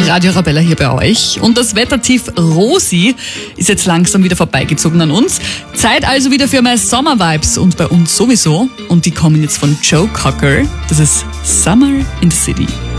Radio Arabella hier bei euch. Und das Wettertief Rosi ist jetzt langsam wieder vorbeigezogen an uns. Zeit also wieder für mehr Sommervibes und bei uns sowieso. Und die kommen jetzt von Joe Cocker. Das ist Summer in the City.